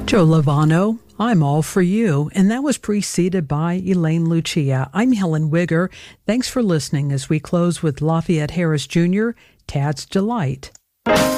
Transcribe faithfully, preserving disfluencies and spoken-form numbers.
Joe Lovano, I'm All For You, and that was preceded by Elaine Lucia. I'm Helen Wigger. Thanks for listening as we close with Lafayette Harris Junior, Tad's Delight.